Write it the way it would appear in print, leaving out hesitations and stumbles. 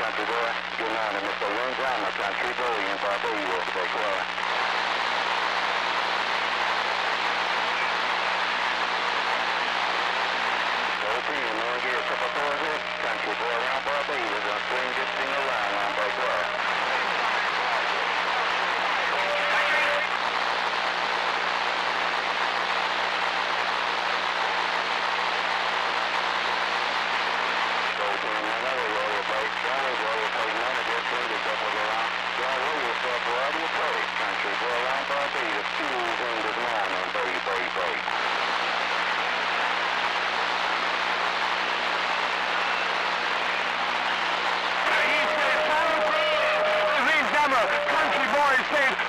country boy. Good morning, Mr. Windsor. I'm a country boy in Barbados. Stay quiet. Okay, and then get a couple tours here. Country boy around Barbados. I'm swing just in the line on Bay Quiet. Country boy around Barbados, fuels in this morning, bay, bay, bay. Country boy says